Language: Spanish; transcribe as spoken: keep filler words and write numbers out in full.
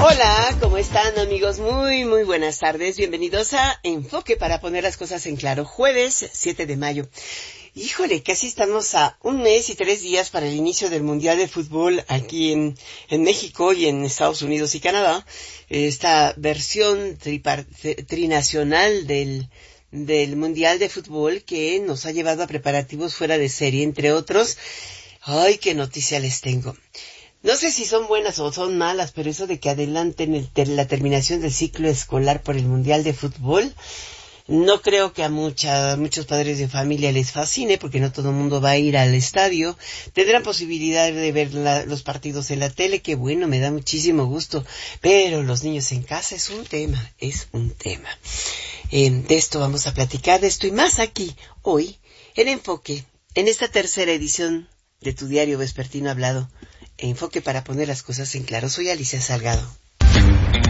Hola, ¿cómo están, amigos? Muy, muy buenas tardes. Bienvenidos a Enfoque para poner las cosas en claro. Jueves siete de mayo. Híjole, casi estamos a un mes y tres días para el inicio del Mundial de Fútbol aquí en, en México y en Estados Unidos y Canadá. Esta versión tripar, trinacional del, del Mundial de Fútbol que nos ha llevado a preparativos fuera de serie, entre otros. Ay, qué noticia les tengo. No sé si son buenas o son malas, pero eso de que adelanten el ter- la terminación del ciclo escolar por el Mundial de Fútbol, no creo que a mucha, muchos padres de familia les fascine, porque no todo el mundo va a ir al estadio. Tendrán posibilidad de ver la, los partidos en la tele, que bueno, me da muchísimo gusto, pero los niños en casa es un tema, es un tema. Eh, de esto vamos a platicar, de esto y más aquí, hoy, en Enfoque, en esta tercera edición de tu diario vespertino hablado. Enfoque para poner las cosas en claro. Soy Alicia Salgado.